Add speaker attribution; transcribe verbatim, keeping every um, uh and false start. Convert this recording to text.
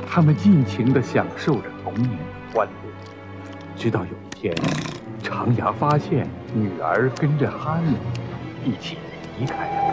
Speaker 1: 他们尽情地享受着童年的欢乐，直到有一天，长牙发现女儿跟着哈尼一起离开了。